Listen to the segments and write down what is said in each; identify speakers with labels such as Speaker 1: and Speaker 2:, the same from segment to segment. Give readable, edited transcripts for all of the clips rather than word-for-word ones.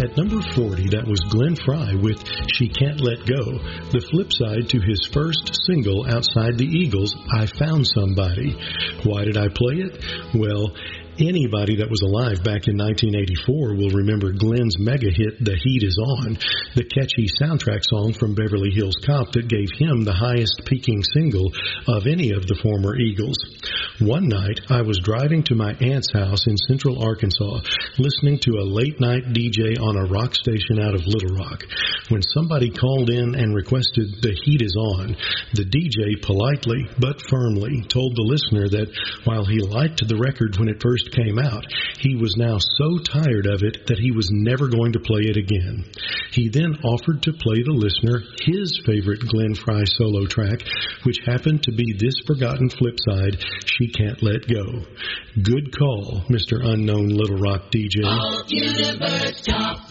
Speaker 1: At number 40, that was Glenn Frey with She Can't Let Go, the flip side to his first single outside the Eagles, I Found Somebody. Why did I play it? Well, anybody that was alive back in 1984 will remember Glenn's mega hit, The Heat Is On, the catchy soundtrack song from Beverly Hills Cop that gave him the highest peaking single of any of the former Eagles. One night, I was driving to my aunt's house in central Arkansas, listening to a late-night DJ on a rock station out of Little Rock. When somebody called in and requested The Heat Is On, the DJ politely but firmly told the listener that while he liked the record when it first came out, he was now so tired of it that he was never going to play it again. He then offered to play the listener his favorite Glenn Frey solo track, which happened to be this forgotten flip side, She Can't Let Go. Good call, Mr. Unknown Little Rock DJ.
Speaker 2: All Universe Top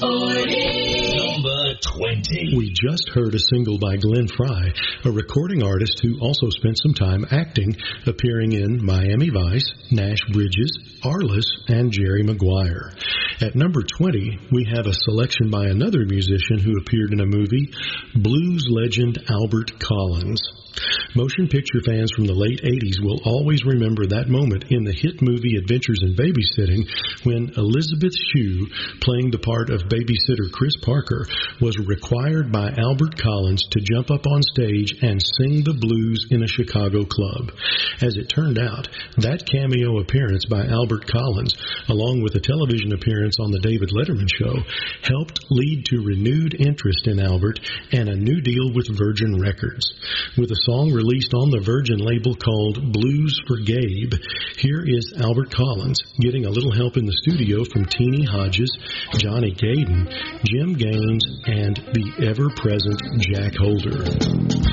Speaker 2: 40. Number 20.
Speaker 1: We just heard a single by Glenn Frey, a recording artist who also spent some time acting, appearing in Miami Vice, Nash Bridges, Arliss, and Jerry Maguire. At number 20, we have a selection by another musician who appeared in a movie, blues legend Albert Collins. Motion picture fans from the late 80s will always remember that moment in the hit movie Adventures in Babysitting when Elizabeth Shue, playing the part of babysitter Chris Parker, was required by Albert Collins to jump up on stage and sing the blues in a Chicago club. As it turned out, that cameo appearance by Albert Collins, along with a television appearance on the David Letterman Show, helped lead to renewed interest in Albert and a new deal with Virgin Records. With a song released on the Virgin label called Blues for Gabe, here is Albert Collins getting a little help in the studio from Teenie Hodges, Johnny Gaden, Jim Gaines, and the ever-present Jack Holder.